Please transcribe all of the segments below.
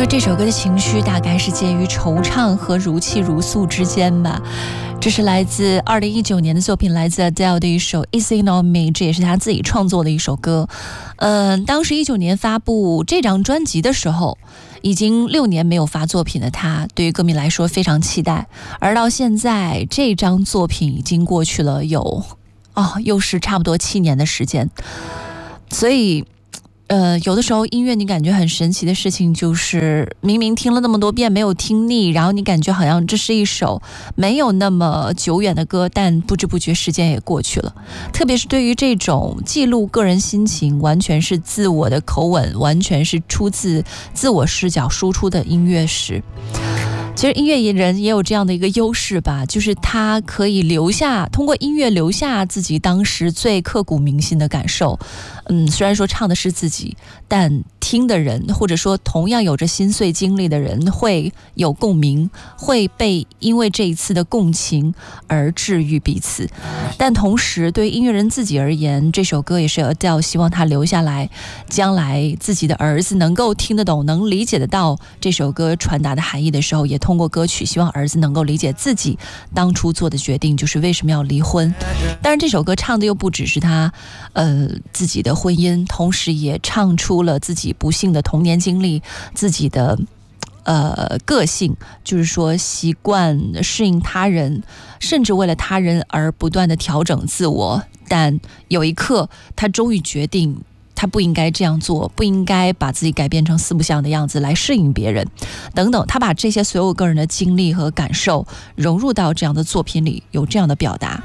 说这首歌的情绪大概是介于惆怅和如泣如诉之间吧。这是来自2019年的作品，来自 Adele 的一首 Easy On Me， 这也是他自己创作的一首歌。当时19年发布这张专辑的时候，已经6年没有发作品的他，对于歌迷来说非常期待。而到现在，这张作品已经过去了又是差不多7年的时间。所以有的时候音乐你感觉很神奇的事情就是明明听了那么多遍没有听腻，然后你感觉好像这是一首没有那么久远的歌，但不知不觉时间也过去了。特别是对于这种记录个人心情，完全是自我的口吻，完全是出自自我视角输出的音乐史。其实音乐人也有这样的一个优势吧，就是他可以通过音乐留下自己当时最刻骨铭心的感受。虽然说唱的是自己，但听的人或者说同样有着心碎经历的人会有共鸣，会被因为这一次的共情而治愈彼此。但同时对于音乐人自己而言，这首歌也是 Adele 希望他留下来，将来自己的儿子能够听得懂，能理解得到这首歌传达的含义的时候，也通过歌曲希望儿子能够理解自己当初做的决定，就是为什么要离婚。当然这首歌唱的又不只是他自己的婚姻，同时也唱出了自己不幸的童年经历，自己的个性，就是说习惯适应他人，甚至为了他人而不断的调整自我。但有一刻他终于决定他不应该这样做，不应该把自己改变成四不像的样子来适应别人等等。他把这些所有个人的经历和感受融入到这样的作品里，有这样的表达。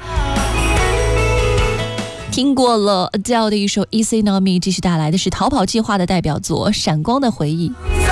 听过了 Adele 的一首 Easy On Me， 继续带来的是逃跑计划的代表作《闪光的回忆》。